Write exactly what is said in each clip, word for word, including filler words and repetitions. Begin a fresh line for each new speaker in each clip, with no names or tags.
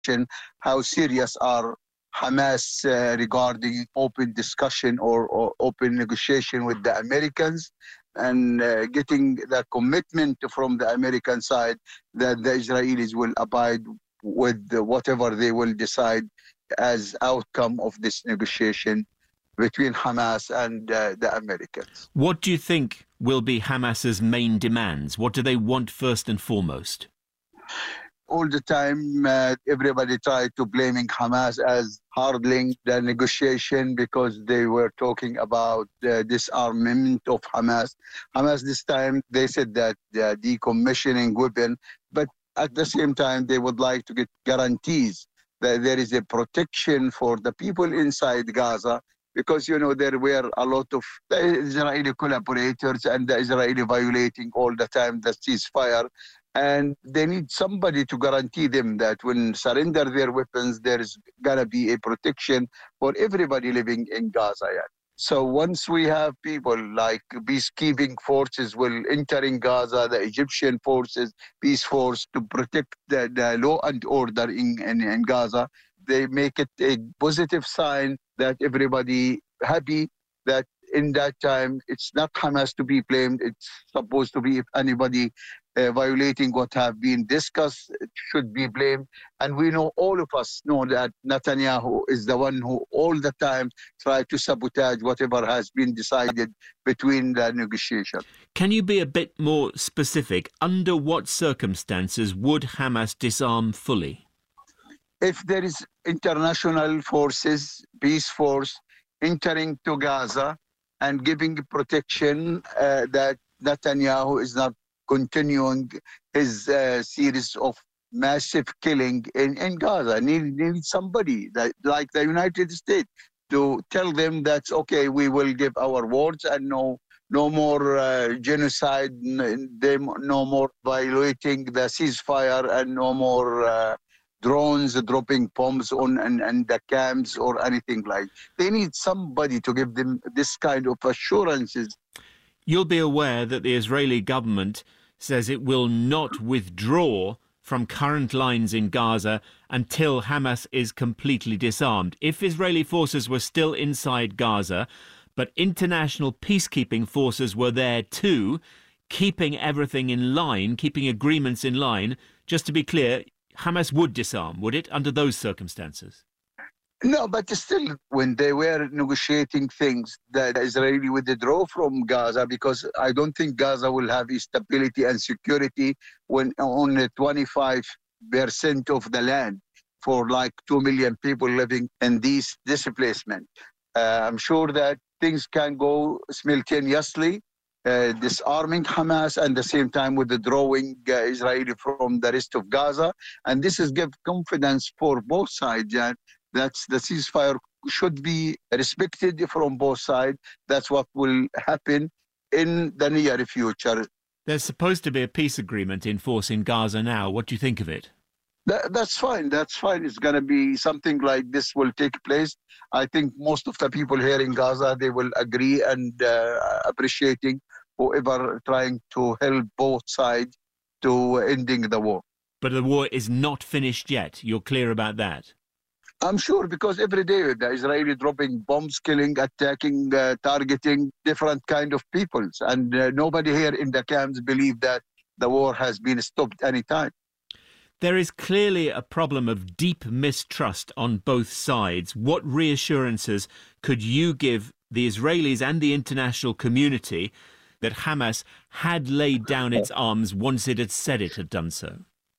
how serious are Hamas uh, regarding open discussion or, or open negotiation with the Americans, and uh, getting the commitment from the American side that the Israelis will abide with whatever they will decide as outcome of this negotiation between Hamas and uh, the Americans.
What do you think will be Hamas's main demands? What do they want first and foremost?
All the time, uh, everybody tried to blaming Hamas as hurdling the negotiation because they were talking about the disarmament of Hamas. Hamas this time, they said that the decommissioning weapon, but at the same time, they would like to get guarantees that there is a protection for the people inside Gaza, because, you know, there were a lot of Israeli collaborators and the Israeli violating all the time the ceasefire. And they need somebody to guarantee them that when surrender their weapons, there is going to be a protection for everybody living in Gaza. Yeah. So once we have people like peacekeeping forces will enter in Gaza, the Egyptian forces, peace force, to protect the, the law and order in, in, in Gaza, they make it a positive sign that everybody happy that in that time, it's not Hamas to be blamed. It's supposed to be if anybody uh, violating what have been discussed, it should be blamed. And we know, all of us know that Netanyahu is the one who all the time tries to sabotage whatever has been decided between the negotiation.
Can you be a bit more specific? Under what circumstances would Hamas disarm fully?
If there is international forces, peace force, entering to Gaza and giving protection uh, that Netanyahu is not continuing his uh, series of massive killing in, in Gaza. Need, need somebody that, like the United States, to tell them that's okay, we will give our words and no no more uh, genocide, no, no more violating the ceasefire, and no more uh, drones dropping bombs on and, and the camps or anything like. They need somebody to give them this kind of assurances.
You'll be aware that the Israeli government says it will not withdraw from current lines in Gaza until Hamas is completely disarmed. If Israeli forces were still inside Gaza, but international peacekeeping forces were there too, keeping everything in line, keeping agreements in line, just to be clear, Hamas would disarm, would it, under those circumstances?
No, but still, when they were negotiating things, the Israeli withdraw from Gaza, because I don't think Gaza will have stability and security when only twenty-five percent of the land for like two million people living in this displacement. Uh, I'm sure that things can go simultaneously, uh, disarming Hamas and at the same time withdrawing uh, Israeli from the rest of Gaza. And this is give confidence for both sides, yeah, that the ceasefire should be respected from both sides. That's what will happen in the near future.
There's supposed to be a peace agreement in force in Gaza now. What do you think of it?
That, that's fine. That's fine. It's going to be something like this will take place. I think most of the people here in Gaza, they will agree and uh, appreciating whoever trying to help both sides to ending the war.
But the war is not finished yet. You're clear about that?
I'm sure, because every day the Israeli dropping bombs, killing, attacking, uh, targeting different kind of peoples. And uh, nobody here in the camps believe that the war has been stopped any time.
There is clearly a problem of deep mistrust on both sides. What reassurances could you give the Israelis and the international community that Hamas had laid down its arms once it had said it had done so?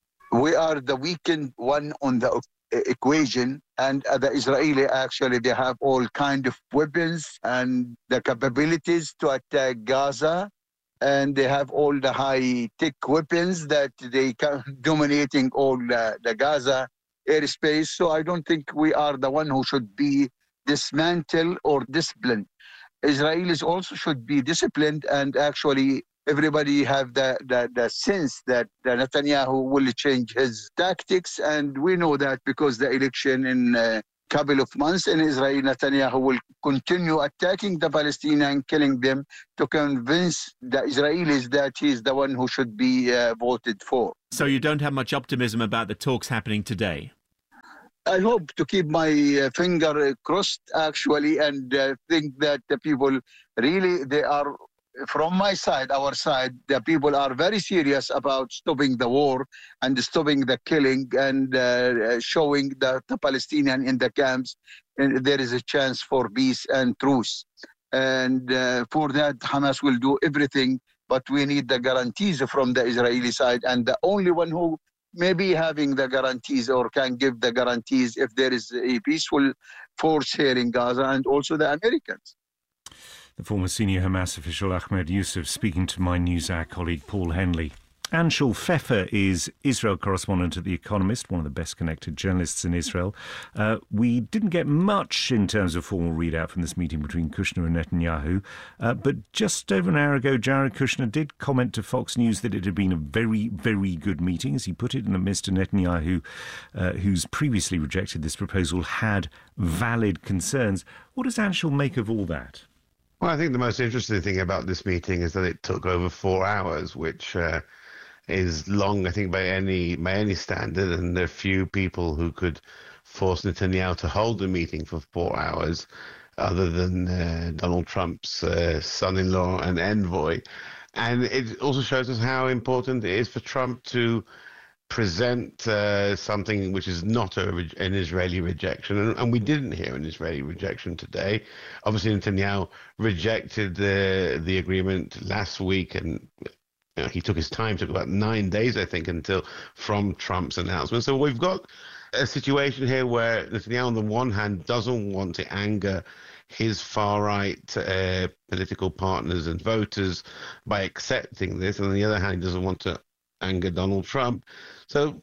We are the weakened one on the equation, and uh, the Israeli actually, they have all kind of weapons and the capabilities to attack Gaza, and they have all the high-tech weapons that they can dominating all the, the Gaza airspace. So I don't think we are the one who should be dismantled or disciplined. Israelis also should be disciplined, and actually everybody have the, the, the sense that the Netanyahu will change his tactics. And we know that because the election in a couple of months in Israel, Netanyahu will continue attacking the Palestinians, killing them, to convince the Israelis that he is the one who should be uh, voted for.
So you don't have much optimism about the talks happening today?
I hope to keep my uh, finger crossed, actually, and uh, think that the people really, they are, from my side, our side, the people are very serious about stopping the war and stopping the killing and uh, showing the, the Palestinian in the camps and there is a chance for peace and truce. And uh, for that, Hamas will do everything, but we need the guarantees from the Israeli side. And the only one who may be having the guarantees or can give the guarantees if there is a peaceful force here in Gaza, and also the Americans.
The former senior Hamas official Ahmed Youssef speaking to my NewsHour colleague Paul Henley. Anshul Pfeffer is Israel correspondent at The Economist, one of the best connected journalists in Israel. Uh, we didn't get much in terms of formal readout from this meeting between Kushner and Netanyahu, uh, but just over an hour ago, Jared Kushner did comment to Fox News that it had been a very, very good meeting, as he put it, and that Mister Netanyahu, uh, who's previously rejected this proposal, had valid concerns. What does Anshul make of all that?
Well, I think the most interesting thing about this meeting is that it took over four hours, which uh, is long, I think, by any by any standard, and there are few people who could force Netanyahu to hold the meeting for four hours, other than uh, Donald Trump's uh, son-in-law and envoy. And it also shows us how important it is for Trump to present uh, something which is not a, an Israeli rejection, and, and we didn't hear an Israeli rejection today. Obviously, Netanyahu rejected the the agreement last week, and you know, he took his time, took about nine days, I think, until from Trump's announcement. So we've got a situation here where Netanyahu, on the one hand, doesn't want to anger his far-right uh, political partners and voters by accepting this, and on the other hand, he doesn't want to anger Donald Trump. So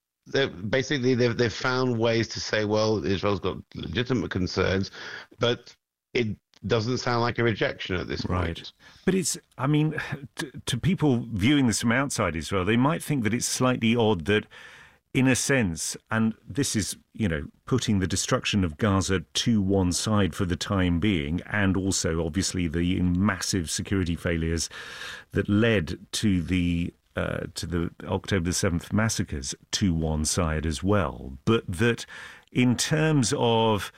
basically they've, they've found ways to say, well, Israel's got legitimate concerns, but it doesn't sound like a rejection at this point.
Right. But it's, I mean, to, to people viewing this from outside Israel, they might think that it's slightly odd that, in a sense, and this is, you know, putting the destruction of Gaza to one side for the time being, and also, obviously, the massive security failures that led to the Uh, to the October the seventh massacres to one side as well. But that in terms of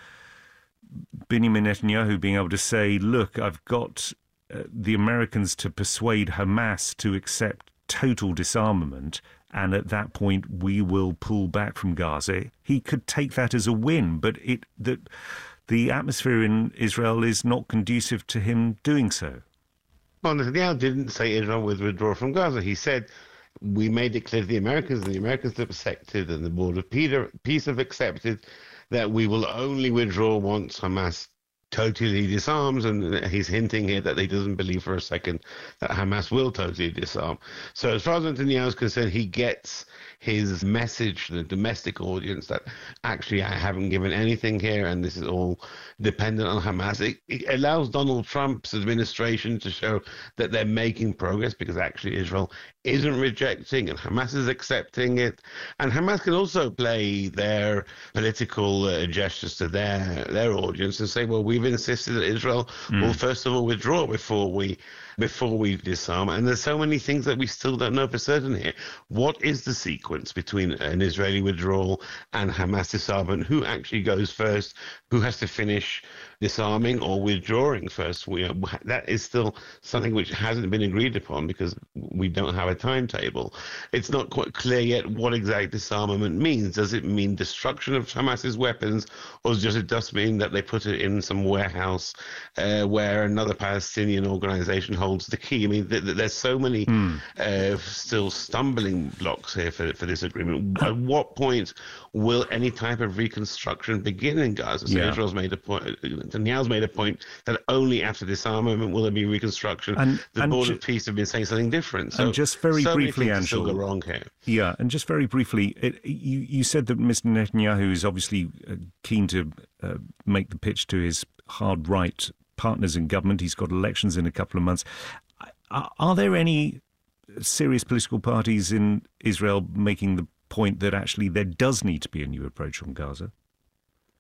Benjamin Netanyahu being able to say, look, I've got uh, the Americans to persuade Hamas to accept total disarmament, and at that point we will pull back from Gaza, he could take that as a win. But it that the atmosphere in Israel is not conducive to him doing so.
Well, Netanyahu didn't say Israel would withdraw from Gaza. He said, we made it clear to the Americans, and the Americans have accepted, and the Board of Peace have accepted, that we will only withdraw once Hamas totally disarms, and he's hinting here that he doesn't believe for a second that Hamas will totally disarm. So as far as Netanyahu is concerned, he gets his message to the domestic audience that actually I haven't given anything here and this is all dependent on Hamas. It, it allows Donald Trump's administration to show that they're making progress, because actually Israel isn't rejecting and Hamas is accepting it. And Hamas can also play their political uh, gestures to their their audience and say, well, we've insisted that Israel mm. will first of all withdraw before we before we disarm. And there's so many things that we still don't know for certain here. What is the sequence between an Israeli withdrawal and Hamas disarmament? Who actually goes first? Who has to finish disarming or withdrawing first? We, uh, that is still something which hasn't been agreed upon, because we don't have a timetable. It's not quite clear yet what exact disarmament means. Does it mean destruction of Hamas's weapons, or does it just mean that they put it in some warehouse uh, where another Palestinian organization holds the key? I mean, th- th- there's so many mm. uh, still stumbling blocks here for, for this agreement. At what point will any type of reconstruction begin in Gaza? So yeah. Israel's made a point, Netanyahu's made a point that only after disarmament will there be reconstruction.
And,
the
and
Board
ju-
of Peace have been saying something different. So,
and just very
so
briefly,
many things
Anshul,
still go wrong here.
Yeah, and just very briefly, it, you, you said that Mister Netanyahu is obviously uh, keen to uh, make the pitch to his hard right partners in government. He's got elections in a couple of months. Are, are there any serious political parties in Israel making the point that actually there does need to be a new approach on Gaza?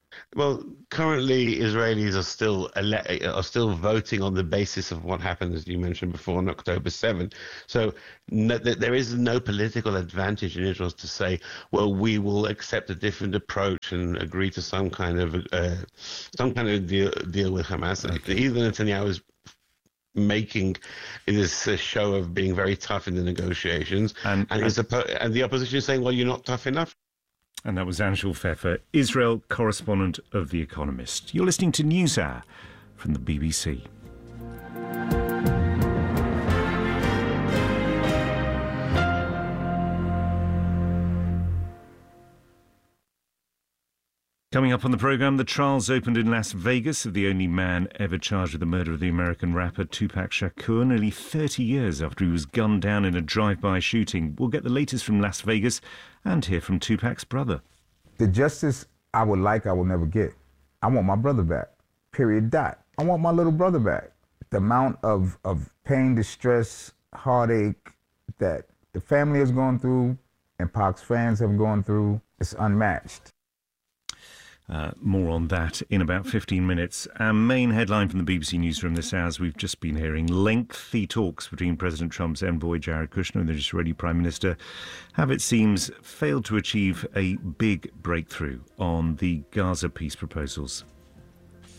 Well, currently Israelis are still ele- are still voting on the basis of what happened, as you mentioned before, on October seventh. So no, there is no political advantage in Israel to say, well, we will accept a different approach and agree to some kind of uh, some kind of deal, deal with Hamas. Okay. Either Netanyahu is making this a show of being very tough in the negotiations, and and, and, and the opposition is saying, well, you're not tough enough.
And that was Anshul Pfeffer, Israel correspondent of The Economist. You're listening to NewsHour from the B B C. Coming up on the programme, the trials opened in Las Vegas of the only man ever charged with the murder of the American rapper Tupac Shakur, nearly thirty years after he was gunned down in a drive-by shooting. We'll get the latest from Las Vegas and hear from Tupac's brother.
The justice I would like, I will never get. I want my brother back, period, dot. I want my little brother back. The amount of, of pain, distress, heartache that the family has gone through and Pac's fans have gone through is unmatched.
Uh, more on that in about fifteen minutes. Our main headline from the B B C Newsroom this hour, as we've just been hearing, lengthy talks between President Trump's envoy Jared Kushner and the Israeli Prime Minister have, it seems, failed to achieve a big breakthrough on the Gaza peace proposals.